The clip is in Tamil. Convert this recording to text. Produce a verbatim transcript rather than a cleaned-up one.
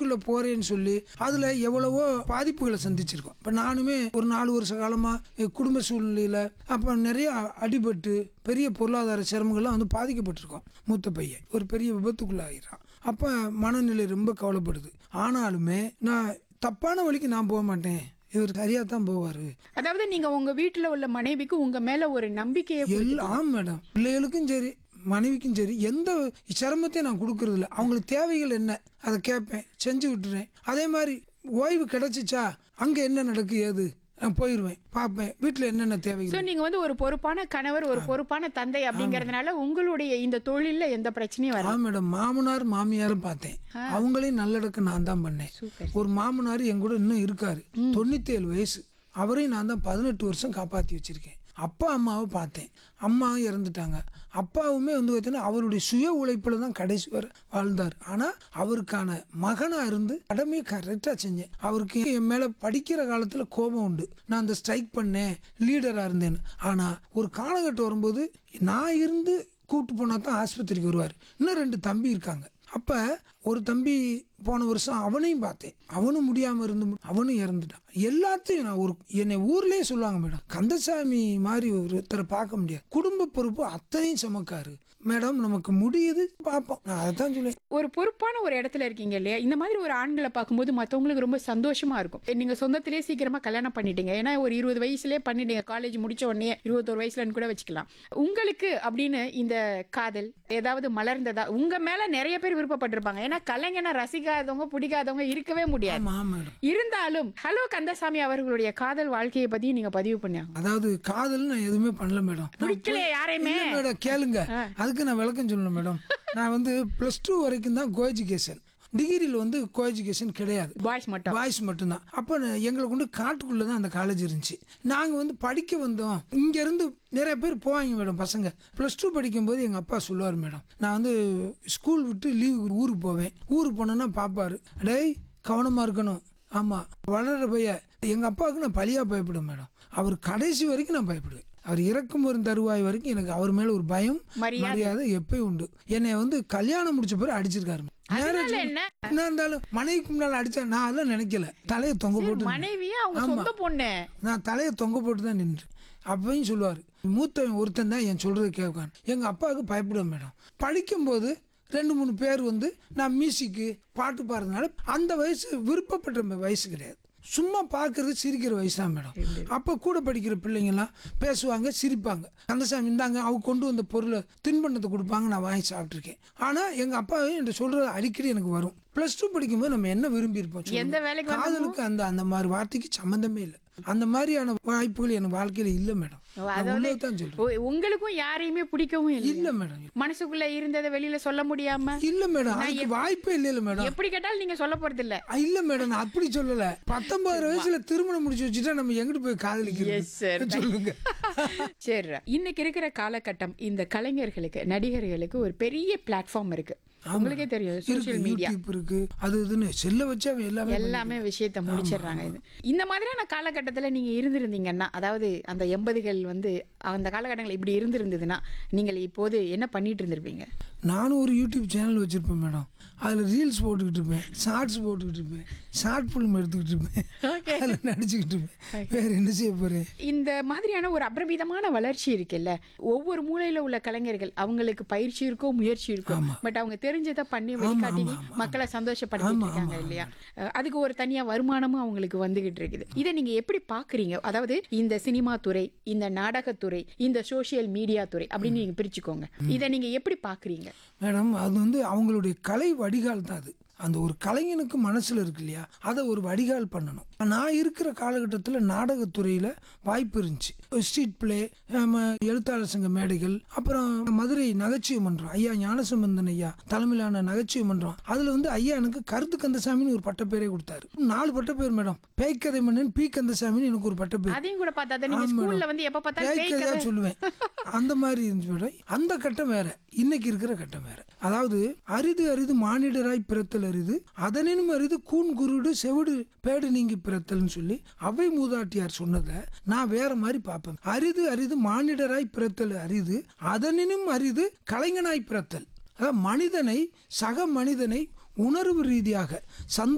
சினிமாக்குள்ளே போகிறேன்னு சொல்லி அதில் எவ்வளவோ பாதிப்புகளை சந்திச்சிருக்கோம். இப்போ நானுமே ஒரு நாலு வருஷ காலமாக குடும்ப சூழ்நிலையில் அப்போ நிறைய அடிபட்டு பெரிய பொருளாதார சிரமங்கள்லாம் வந்து பாதிக்கப்பட்டிருக்கோம். மூத்த பையன் ஒரு பெரிய விபத்துக்குள்ளாகிறான். அப்போ மனநிலை ரொம்ப கவலைப்படுது. ஆனாலுமே நான் தப்பான வழிக்கு நான் போக மாட்டேன், இவர் சரியா தான் போவாரு. அதாவது நீங்க உங்க வீட்டுல உள்ள மனைவிக்கு உங்க மேல ஒரு நம்பிக்கையை எல்லாம் மேடம், பிள்ளைகளுக்கும் சரி மனைவிக்கும் சரி எந்த சிரமத்தையும் நான் கொடுக்கறது இல்லை. அவங்களுக்கு தேவைகள் என்ன அதை கேட்பேன், செஞ்சு விட்டுறேன். அதே மாதிரி ஓய்வு கிடைச்சிச்சா அங்கே என்ன நடக்கு ஏது நான் போயிடுவேன், பார்ப்பேன் வீட்டில் என்னென்ன தேவைகள். நீங்க வந்து ஒரு பொறுப்பான கணவர், ஒரு பொறுப்பான தந்தை அப்படிங்கறதுனால உங்களுடைய இந்த தொழில எந்த பிரச்சனையும் வராது. மேடம் மாமனார் மாமியாரும் பார்த்தேன், அவங்களையும் நல்லடக்க நான் தான் பண்ணேன். ஒரு மாமனார் என் கூட இன்னும் இருக்காரு, தொண்ணூத்தி ஏழு வயசு. அவரையும் நான் தான் பதினெட்டு வருஷம் காப்பாற்றி வச்சிருக்கேன். அப்பா அம்மாவை பார்த்தேன், அம்மாவும் இறந்துட்டாங்க. அப்பாவுமே வந்து பார்த்தீங்கன்னா அவருடைய சுய உழைப்பில் தான் கடைசி வரை வாழ்ந்தார். ஆனால் அவருக்கான மகனாக இருந்து கடமையை கரெக்டாக செஞ்சேன். அவருக்கு என் மேலே படிக்கிற காலத்தில் கோபம் உண்டு, நான் அந்த ஸ்ட்ரைக் பண்ணேன், லீடராக இருந்தேன்னு. ஆனால் ஒரு காலகட்டம் வரும்போது நான் இருந்து கூப்பிட்டு போனால் தான் ஆஸ்பத்திரிக்கு வருவார். இன்னும் ரெண்டு தம்பி இருக்காங்க. அப்போ ஒரு தம்பி போன வருஷம் அவனையும் பார்த்தேன், அவனும் முடியாமல் இருந்து அவனும் இறந்துட்டான். எல்லாத்தையும் நான் ஒரு என்னை ஊர்லேயே சொல்லுவாங்க மேடம், கந்தசாமி மாதிரி ஒருத்தரை பார்க்க முடியாது, குடும்ப பொறுப்பு அத்தனையும் சமக்காரு மேடம், நமக்கு முடியுது பார்ப்போம். நான் அதை தான் சொல்லுவேன். ஒரு பொறுப்பான ஒரு இடத்துல இருக்கீங்க இல்லையா, இந்த மாதிரி ஒரு ஆண்களை பார்க்கும்போது மற்றவங்களுக்கு ரொம்ப சந்தோஷமா இருக்கும். நீங்க சொந்தத்திலே சீக்கிரமா கல்யாணம் பண்ணிட்டீங்க, ஏன்னா ஒரு இருபது வயசுலேயே பண்ணிட்டீங்க, காலேஜ் முடிச்ச உடனே இருபத்தோரு வயசுலன்னு கூட வச்சுக்கலாம். உங்களுக்கு அப்படின்னு இந்த காதல் ஏதாவது மலர்ந்ததா? உங்க மேல நிறைய பேர் விருப்பப்பட்டிருப்பாங்க, ஏன்னா கலைஞனை ரசிக்காதவங்க பிடிக்காதவங்க இருக்கவே முடியாது. இருந்தாலும் ஹலோ கந்தசாமி அவர்களுடைய காதல் வாழ்க்கையை பத்தி நீங்க பதிவு பண்ணாங்க. அதாவது காதல் நான் எதுவுமே பண்ணல மேடம், பிடிக்கல யாரையுமே. கேளுங்க, அதுக்கு நான் விளக்கம் சொல்லணும் மேடம். நான் வந்து பிளஸ் டூ வரைக்கும் தான் கோ எஜுகேஷன், டிகிரியில் வந்து கோ எஜுகேஷன் கிடையாது, பாய்ஸ் மட்டும் பாய்ஸ் மட்டும்தான். அப்போ எங்களை கொண்டு காட்டுக்குள்ளே தான் அந்த காலேஜ் இருந்துச்சு. நாங்கள் வந்து படிக்க வந்தோம், இங்கேருந்து நிறைய பேர் போவாங்க மேடம் பசங்க. ப்ளஸ் டூ படிக்கும்போது எங்கள் அப்பா சொல்லுவார் மேடம், நான் வந்து ஸ்கூல் விட்டு லீவுக்கு ஊருக்கு போவேன். ஊருக்கு போனேன்னா பார்ப்பாரு, டேய் கவனமாக இருக்கணும். ஆமாம், வளர பைய எங்கள் அப்பாவுக்கு நான் பழியாக பயப்படுவேன் மேடம். அவர் கடைசி வரைக்கும் நான் பயப்படுவேன். அவர் இறக்கும் ஒரு தருவாய் வரைக்கும் எனக்கு அவர் மேலே ஒரு பயம் மரியாதை எப்பயும் உண்டு. என்னை வந்து கல்யாணம் முடிச்ச பிறகு அடிச்சிருக்காரு. என்ன இருந்தாலும் மனைவிக்கு முன்னால அடிச்சா நான் அதெல்லாம் நினைக்கல, தலையை தொங்க போட்டு மனைவியா அவங்க சொந்த பொண்ணு, நான் தலையை தொங்க போட்டு தான் நின்று. அப்பயும் சொல்லுவார், மூத்தவன் ஒருத்தன் தான் என் சொல்றது கேட்கான். எங்கள் அப்பாவுக்கு பயப்படுவேன் மேடம். படிக்கும்போது ரெண்டு மூணு பேர் வந்து நான் மியூசிக்கு பாட்டு பாடுறதுனால அந்த வயசு விருப்பப்பட்ட வயசு கிடையாது, சும்மா பார்க்கறது சிரிக்கிற வயசு தான் மேடம். அப்போ கூட படிக்கிற பிள்ளைங்கள்லாம் பேசுவாங்க, சிரிப்பாங்க. கந்தசாமி இருந்தாங்க, அவங்க கொண்டு வந்த பொருளை தின்பண்டத்தை கொடுப்பாங்க, நான் வாங்கி சாப்பிட்ருக்கேன். ஆனால் எங்கள் அப்பாவே என்கிட்ட சொல்கிறது அடிக்கடி எனக்கு வரும். ப்ளஸ் டூ படிக்கும்போது நம்ம என்ன விரும்பி இருப்போம், எந்த வேலைக்கு காதலுக்கு அந்த அந்த மாதிரி வார்த்தைக்கு சம்மந்தமே இல்லை. அந்த மாதிரியான வாய்ப்புகள் என் வாழ்க்கையில இல்ல மேடம். உங்களுக்கும் யாரையுமே பிடிக்கவும் இல்ல மேடம், மனசுக்குள்ள இருந்ததை வெளியில சொல்ல முடியாம இல்ல மேடம், அதுக்கு வாய்ப்பே இல்ல மேடம். எப்படி கேட்டாலும் நீங்க சொல்ல போறது இல்ல. இல்ல மேடம், நான் அப்படி சொல்லல. பத்தொன்பது வயசுல திருமணம் முடிச்சு வச்சுட்டா நம்ம எங்கிட்டு போய் காதலிக்கிறோம் சொல்லுங்க. சரி, இன்னைக்கு இருக்கிற காலகட்டம் இந்த கலைஞர்களுக்கு, நடிகர்களுக்கு ஒரு பெரிய பிளாட்ஃபார்ம் இருக்கு, உங்களுக்கே தெரியும், சோஷியல் மீடியா இருக்கு, அது இதுன்னு செல்ல வச்சா எல்லாமே எல்லாமே விஷயத்தை முடிச்சிடுறாங்க. இது இந்த மாதிரியான காலகட்டத்தில் நீங்க இருந்திருந்தீங்கன்னா, அதாவது அந்த எண்பதுகள் வந்து அந்த காலகட்டங்கள் இப்படி இருந்திருந்ததுன்னா நீங்கள் இப்போது என்ன பண்ணிட்டு இருந்திருப்பீங்க? நானும் ஒரு யூடியூப் சேனல் வச்சிருப்பேன் மேடம், அதில் ரீல்ஸ் போட்டுக்கிட்டு இருப்பேன், ஷார்ட்ஸ் போட்டுக்கிட்டு இருப்பேன், ஷார்ட் ஃபிலிம் எடுத்துக்கிட்டு இருப்பேன், அதில் நடிச்சுக்கிட்டு இருப்பேன். வேற என்ன செய்ய போறேன்? இந்த மாதிரியான ஒரு அபரிமிதமான வளர்ச்சி இருக்குல்ல, ஒவ்வொரு மூலையில் உள்ள கலைஞர்கள் அவங்களுக்கு பயிற்சி இருக்கும், முயற்சி இருக்கும், பட் அவங்க தெரிஞ்சதை பண்ணி வெளிக்காட்டி மக்களை சந்தோஷப்படுத்திட்டு இருக்காங்க இல்லையா? அதுக்கு ஒரு தனியா வருமானமும் அவங்களுக்கு வந்துகிட்டு இருக்குது. இதை நீங்க எப்படி பாக்குறீங்க? அதாவது இந்த சினிமா துறை, இந்த நாடகத்துறை, இந்த சோசியல் மீடியா துறை அப்படின்னு நீங்க பிரிச்சுக்கோங்க. இதை நீங்க எப்படி பாக்குறீங்க மேடம்? அது வந்து அவங்களுடைய கலை வடிகால் தான். அது அந்த ஒரு கலைஞனுக்கு மனசில் இருக்கு இல்லையா, அதை ஒரு வடிகால் பண்ணணும். நான் இருக்கிற காலகட்டத்தில் நாடகத்துறையில் வாய்ப்பு இருந்துச்சு. ஸ்ட்ரீட் பிளே, எழுத்தாளர் சங்க மேடைகள், அப்புறம் மதுரை நகைச்சுவை மன்றம், ஐயா ஞானசம்பந்தன் ஐயா தலைமையிலான நகைச்சுவை மன்றம். அதில் வந்து ஐயா எனக்கு கருத்து கந்தசாமின்னு ஒரு பட்டப்பேரே கொடுத்தாரு. நாலு பட்டப்பேர் மேடம், பேய்கதை மன்னன் பி கந்தசாமின்னு எனக்கு ஒரு பட்டப்பேர். அதையும் கூட பார்த்தா சொல்லுவேன். அந்த மாதிரி இருந்துச்சு மேடம். அந்த கட்டம் வேற, இன்னைக்கு இருக்கிற கட்டம் வேற. அதாவது அரிது அரிது மானிடராய் பிறத்தல் அரிது, அதனினும் அரிது கூன் குருடு செவிடு பேடு நீங்கி பிறத்தல்னு சொல்லி அவை மூதாட்டியார் சொன்னதை நான் வேற மாதிரி பார்ப்பேன். அரிது அரிது மானிடராய் பிறத்தல் அரிது, அதனினும் அரிது கலைஞனாய் பிறத்தல். அதாவது மனிதனை, சக மனிதனை உணர்வு ரீதியாக சந்தோஷ